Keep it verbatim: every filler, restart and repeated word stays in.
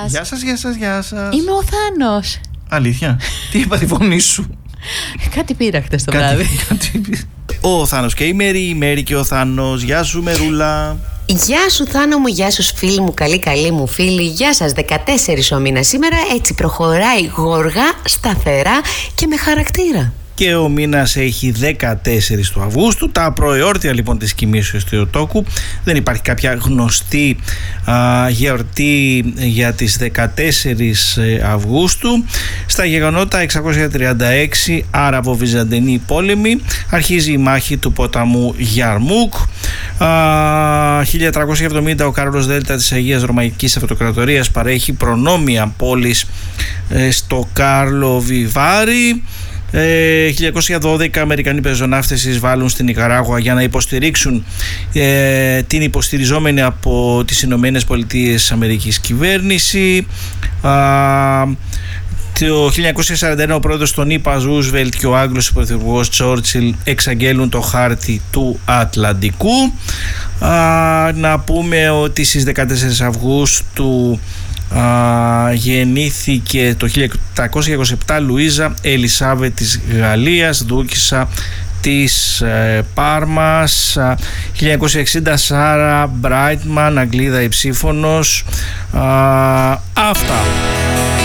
σας. Γεια σας, γεια σας, γεια σας. Είμαι ο Θάνος. Αλήθεια? Τι είπα τη φωνή σου? Κάτι πήρα χτες το Κάτι- βράδυ. κάτι- Ο Θάνος και η Μέρη, η Μέρη και ο Θάνος. Γεια σου Μερούλα. Γεια σου Θάνο μου, γεια σου φίλοι μου, καλή καλή μου φίλη. Γεια σας, δεκατέσσερις ο μήνας σήμερα, έτσι προχωράει γοργά, σταθερά και με χαρακτήρα. Και ο μήνας έχει δεκατέσσερις του Αυγούστου. Τα προεόρτια λοιπόν της κοιμήσεως του Ιωτόκου. Δεν υπάρχει κάποια γνωστή α, γιορτή για τις δεκατέσσερις Αυγούστου. Στα γεγονότα εξακόσια τριάντα έξι Άραβο-Βυζαντινή πόλεμη. Αρχίζει η μάχη του ποταμού Γιαρμούκ. Α, χίλια τριακόσια εβδομήντα ο Κάρολος Δέλτα της Αγίας Ρωμαϊκής Αυτοκρατορίας παρέχει προνόμια πόλης ε, στο Κάρλο Βιβάρι. Ε, χίλια εννιακόσια δώδεκα Αμερικανοί πεζοναύτες εισβάλλουν στην Νικαράγουα για να υποστηρίξουν ε, την υποστηριζόμενη από τις Ηνωμένες Πολιτείες Αμερικής κυβέρνηση. Α, το χίλια εννιακόσια σαράντα ένα ο πρόεδρος των ΗΠΑ Ρούσβελτ και ο Άγγλος πρωθυπουργός Τσόρτσιλ εξαγγέλουν το χάρτη του Ατλαντικού. Α, να πούμε ότι στις δεκατέσσερις Αυγούστου Α, γεννήθηκε το χίλια επτακόσια είκοσι επτά Λουίζα Ελισάβετ της Γαλλίας, δούκισσα της ε, Πάρμας. χίλια εννιακόσια εξήντα Σάρα Μπράιτμαν, Αγγλίδα υψήφωνος. Α, αυτά.